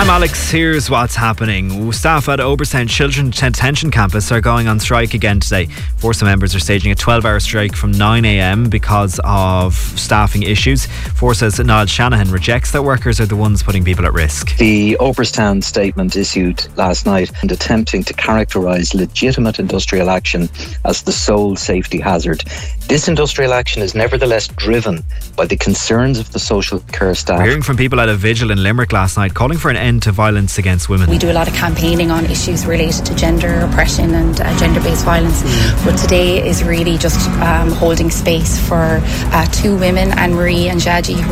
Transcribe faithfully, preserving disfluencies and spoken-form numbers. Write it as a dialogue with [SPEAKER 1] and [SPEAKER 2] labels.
[SPEAKER 1] I'm Alex. Here's what's happening. Staff at Obersound Children's Detention Campus are going on strike again today. Forza members are staging a twelve hour strike from nine a m because of staffing issues. Forza's Niall Shanahan rejects that workers are the ones putting people at risk.
[SPEAKER 2] The Obersound statement issued last night and attempting to characterise legitimate industrial action as the sole safety hazard. This industrial action is nevertheless driven by the concerns of the social care staff.
[SPEAKER 1] We're hearing from people at a vigil in Limerick last night calling for an end to violence against women.
[SPEAKER 3] We do a lot of campaigning on issues related to gender oppression and uh, gender-based violence, but today is really just um, holding space for uh, two women, Anne-Marie and Jaji,